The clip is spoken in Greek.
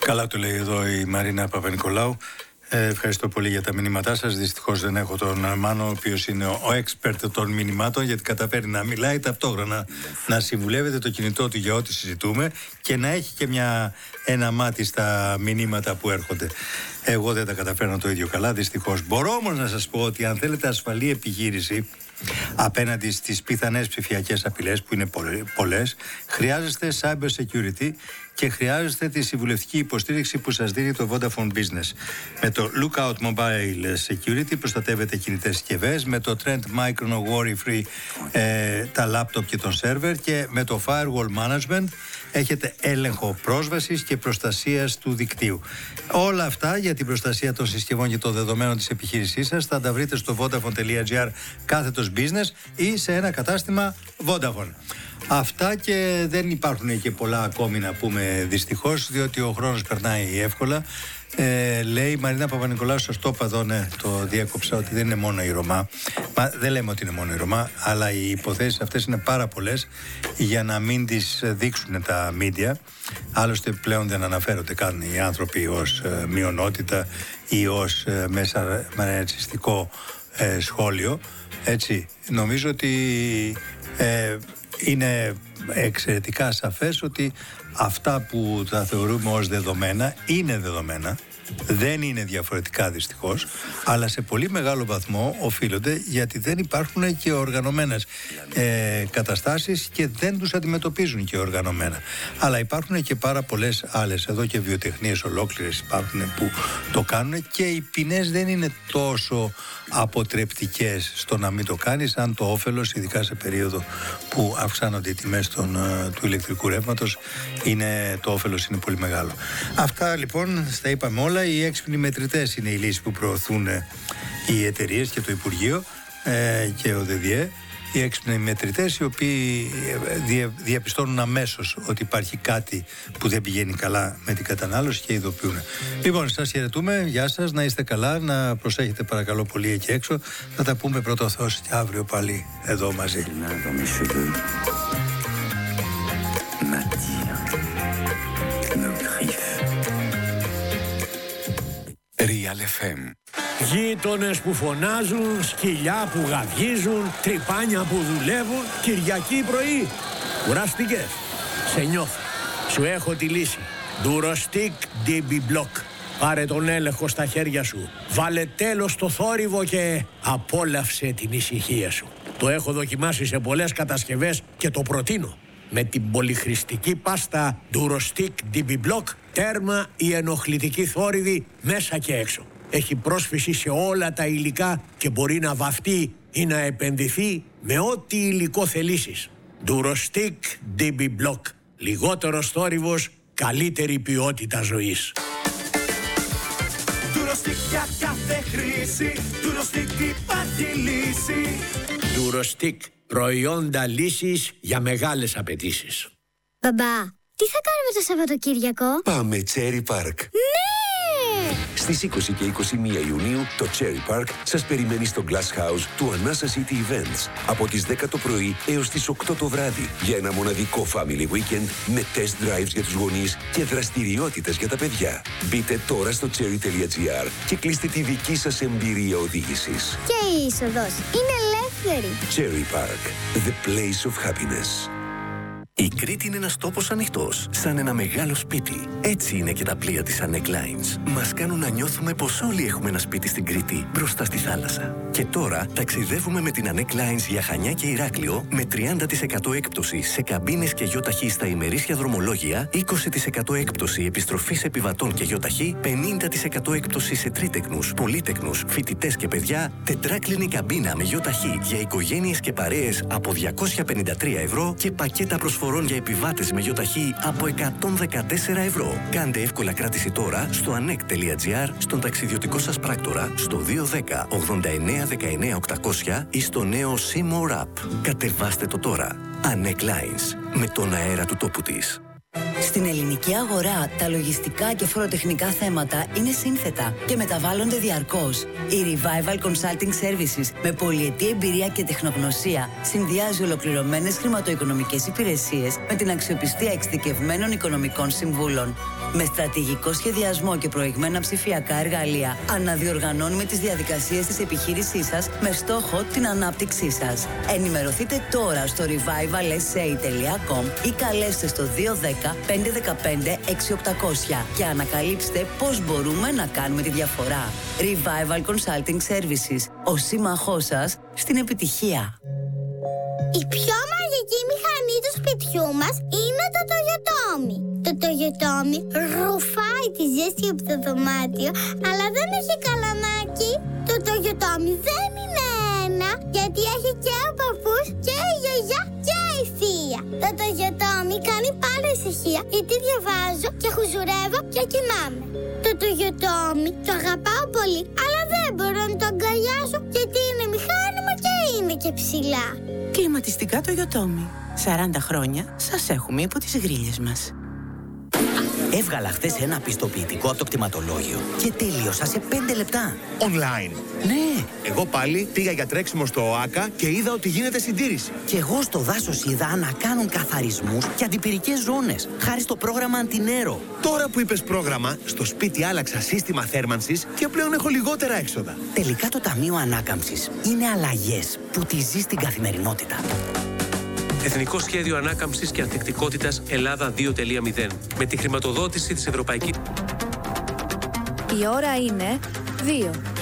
Καλά το λέει εδώ η Μαρίνα Παπα-Νικολάου. Ευχαριστώ πολύ για τα μηνύματά σας. Δυστυχώς δεν έχω τον Μάνο, ο οποίος είναι ο expert των μηνυμάτων, γιατί καταφέρει να μιλάει ταυτόχρονα, να συμβουλεύεται το κινητό του για ό,τι συζητούμε και να έχει και ένα μάτι στα μηνύματα που έρχονται. Εγώ δεν τα καταφέρνω το ίδιο καλά, δυστυχώς. Μπορώ όμως να σας πω ότι αν θέλετε ασφαλή επιχείρηση απέναντι στις πιθανές ψηφιακές απειλές, που είναι πολλές, χρειάζεστε cyber security και χρειάζεστε τη συμβουλευτική υποστήριξη που σας δίνει το Vodafone Business. Με το Lookout Mobile Security προστατεύετε κινητές συσκευές, με το Trend Micro Worry Free τα laptop και τον server, και με το Firewall Management έχετε έλεγχο πρόσβασης και προστασίας του δικτύου. Όλα αυτά για την προστασία των συσκευών και των δεδομένων της επιχείρησής σας θα τα βρείτε στο vodafone.gr/business ή σε ένα κατάστημα Vodafone. Αυτά, και δεν υπάρχουν και πολλά ακόμη να πούμε, δυστυχώς, διότι ο χρόνος περνάει εύκολα. Λέει η Μαρίνα Παπα-Νικολάου, σωστό είπα εδώ, ναι, το διέκοψα, ότι δεν είναι μόνο η Ρωμά. Δεν λέμε ότι είναι μόνο η Ρωμά, αλλά οι υποθέσεις αυτές είναι πάρα πολλές για να μην τις δείξουν τα μίντια. Άλλωστε πλέον δεν αναφέρονται καν οι άνθρωποι ως μειονότητα ή ως μέσα ρατσιστικό σχόλιο. Έτσι, νομίζω ότι είναι εξαιρετικά σαφές ότι αυτά που τα θεωρούμε ως δεδομένα είναι δεδομένα, δεν είναι διαφορετικά δυστυχώς, αλλά σε πολύ μεγάλο βαθμό οφείλονται γιατί δεν υπάρχουν και οργανωμένες καταστάσεις και δεν τους αντιμετωπίζουν και οργανωμένα. Αλλά υπάρχουν και πάρα πολλές άλλες, εδώ και βιοτεχνίες ολόκληρες υπάρχουν που το κάνουν, και οι ποινές δεν είναι τόσο αποτρεπτικές στο να μην το κάνεις, αν το όφελος, ειδικά σε περίοδο που αυξάνονται οι τιμές του ηλεκτρικού ρεύματος, το όφελος είναι πολύ μεγάλο. Αυτά λοιπόν, στα είπαμε όλα. Οι έξυπνοι μετρητές είναι η λύση που προωθούν οι εταιρείες και το Υπουργείο και ο ΔΔΕ. Οι έξυπνοι μετρητές, οι οποίοι διαπιστώνουν αμέσως ότι υπάρχει κάτι που δεν πηγαίνει καλά με την κατανάλωση και ειδοποιούν. Λοιπόν, σας χαιρετούμε, γεια σας, να είστε καλά, να προσέχετε παρακαλώ πολύ εκεί έξω. Θα τα πούμε πρώτο Θεός και αύριο πάλι εδώ μαζί. Real FM. Γείτονες που φωνάζουν, σκυλιά που γαβγίζουν, τρυπάνια που δουλεύουν, Κυριακή πρωί. Κουράστηκες? Σε νιώθω. Σου έχω τη λύση. Durostic DB Block. Πάρε τον έλεγχο στα χέρια σου. Βάλε τέλος στο θόρυβο και απόλαυσε την ησυχία σου. Το έχω δοκιμάσει σε πολλές κατασκευές και το προτείνω. Με την πολυχρηστική πάστα Durostic DB Block, τέρμα η ενοχλητική θόρυβη μέσα και έξω. Έχει πρόσφυση σε όλα τα υλικά και μπορεί να βαφτεί ή να επενδυθεί με ό,τι υλικό θελήσεις. Durostic DB Block. Λιγότερος θόρυβος, καλύτερη ποιότητα ζωής. Durostic για κάθε χρήση, Durostic υπάρχει λύση. Durostic, προϊόντα λύσης για μεγάλες απαιτήσεις. Μπαμπά, τι θα κάνουμε το Σαββατοκύριακο? Πάμε Cherry Park. Ναι! Στις 20 και 21 Ιουνίου το Cherry Park σας περιμένει στο Glass House του Anasa City Events από τις 10 το πρωί έως τις 8 το βράδυ για ένα μοναδικό family weekend με test drives για τους γονείς και δραστηριότητες για τα παιδιά. Μπείτε τώρα στο cherry.gr και κλείστε τη δική σας εμπειρία οδήγησης. Και η είσοδος είναι ελεύθερη. Cherry Park, the place of happiness. Η Κρήτη είναι ένας τόπος ανοιχτός, σαν ένα μεγάλο σπίτι. Έτσι είναι και τα πλοία της Anek Lines. Μας κάνουν να νιώθουμε πως όλοι έχουμε ένα σπίτι στην Κρήτη, μπροστά στη θάλασσα. Και τώρα ταξιδεύουμε με την Anek Lines για Χανιά και Ηράκλειο με 30% έκπτωση σε καμπίνες και γιοταχή στα ημερήσια δρομολόγια, 20% έκπτωση επιστροφής επιβατών και γιοταχή, 50% έκπτωση σε τρίτεκνους, πολύτεκνους, φοιτητές και παιδιά, τετράκλινη καμπίνα με γιοταχή για οικογένειες και παρέες από 253 ευρώ και πακέτα προσφορών για επιβάτες με γιοταχή από 114 ευρώ. Κάντε εύκολα κράτηση τώρα στο anek.gr, στον ταξιδιωτικό σας πράκτορα, στο 210 89 19 800 ή στο νέο Seymour App. Κατεβάστε το τώρα. Anek Lines, με τον αέρα του τόπου της. Στην ελληνική αγορά, τα λογιστικά και φοροτεχνικά θέματα είναι σύνθετα και μεταβάλλονται διαρκώς. Η Revival Consulting Services, με πολυετή εμπειρία και τεχνογνωσία, συνδυάζει ολοκληρωμένες χρηματοοικονομικές υπηρεσίες με την αξιοπιστία εξειδικευμένων οικονομικών συμβούλων. Με στρατηγικό σχεδιασμό και προηγμένα ψηφιακά εργαλεία, αναδιοργανώνουμε τις διαδικασίες της επιχείρησής σας με στόχο την ανάπτυξή σας. Ενημερωθείτε τώρα στο revivalsa.com ή καλέστε στο 210 515 6800 και ανακαλύψτε πώς μπορούμε να κάνουμε τη διαφορά. Revival Consulting Services, ο σύμμαχός σας στην επιτυχία. Η πιο μαγική μηχανή του σπιτιού μας είναι το Toyotomi. Το Toyotomi ρουφάει τη ζέστη από το δωμάτιο, αλλά δεν έχει καλαμάκι. Το Toyotomi δεν είναι ένα, γιατί έχει και ο παππούς και η γιαγιά και η θεία. Το Toyotomi κάνει πάντα ησυχία, γιατί διαβάζω και χουζουρεύω και κοιμάμαι. Το Toyotomi το αγαπάω πολύ, αλλά δεν μπορώ να το αγκαλιάσω, γιατί είναι μηχάνημα και είναι και ψηλά. Κλιματιστικά Toyotomi. 40 χρόνια σας έχουμε υπό τις γρίλες μας. Έβγαλα χθες ένα πιστοποιητικό από το κτηματολόγιο και τελείωσα σε 5 λεπτά. Online. Ναι. Εγώ πάλι πήγα για τρέξιμο στο ΟΑΚΑ και είδα ότι γίνεται συντήρηση. Και εγώ στο δάσος είδα να κάνουν καθαρισμούς και αντιπυρικές ζώνες, χάρη στο πρόγραμμα Αντινέρο. Τώρα που είπες πρόγραμμα, στο σπίτι άλλαξα σύστημα θέρμανσης και πλέον έχω λιγότερα έξοδα. Τελικά το Ταμείο Ανάκαμψης είναι αλλαγές που τη ζει στην καθημερινότητα. Εθνικό Σχέδιο Ανάκαμψης και Ανθεκτικότητας Ελλάδα 2.0 με τη χρηματοδότηση της Ευρωπαϊκής. Η ώρα είναι 2.